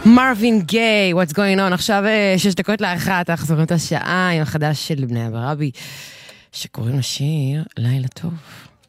מרווין גיי, what's going on? עכשיו 6:01, אנחנו זוכרים את השעה עם החדש של בני אברבי, שקוראים לשיר לילה טוב.